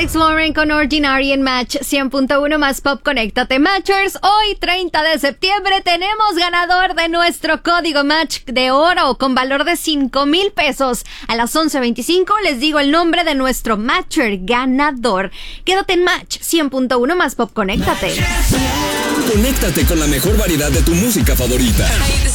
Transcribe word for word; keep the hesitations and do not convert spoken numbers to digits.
Alex Warren con Ordinary en Match cien punto uno más Pop. Conéctate, Matchers. Hoy, treinta de septiembre, tenemos ganador de nuestro código Match de oro con valor de cinco mil pesos. A las once veinticinco les digo el nombre de nuestro Matcher ganador. Quédate en Match cien punto uno más Pop. Conéctate. Conéctate con la mejor variedad de tu música favorita.